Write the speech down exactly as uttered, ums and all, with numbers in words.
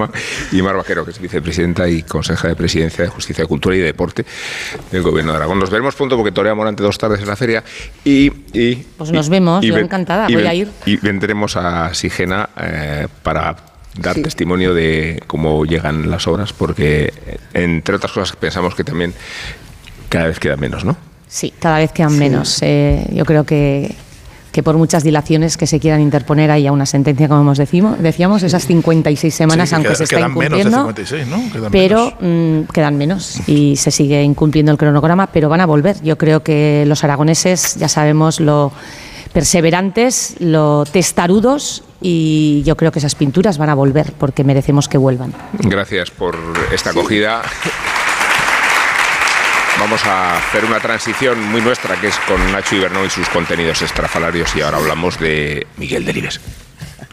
programa, y Mar Vaquero, que es vicepresidenta y consejera de Presidencia de Justicia, Cultura y Deporte del Gobierno de Aragón. Nos veremos pronto porque Torea Morante dos tardes en la feria y... y pues nos vemos, y, yo ven, encantada, y voy ven, a ir. Y vendremos a Sigena eh, para dar sí. testimonio de cómo llegan las obras, porque entre otras cosas pensamos que también cada vez quedan menos, ¿no? Sí, cada vez quedan sí. menos. Eh, yo creo que... que por muchas dilaciones que se quieran interponer haya una sentencia, como hemos decimos, decíamos, esas cincuenta y seis semanas, sí, aunque queda, se está quedan incumpliendo, menos de cincuenta y seis, ¿no? Quedan pero menos. Mmm, quedan menos y se sigue incumpliendo el cronograma, pero van a volver. Yo creo que los aragoneses ya sabemos lo perseverantes, lo testarudos, y yo creo que esas pinturas van a volver porque merecemos que vuelvan. Gracias por esta acogida. Vamos a hacer una transición muy nuestra, que es con Nacho Ibernón y sus contenidos estrafalarios, y ahora hablamos de Miguel Delibes.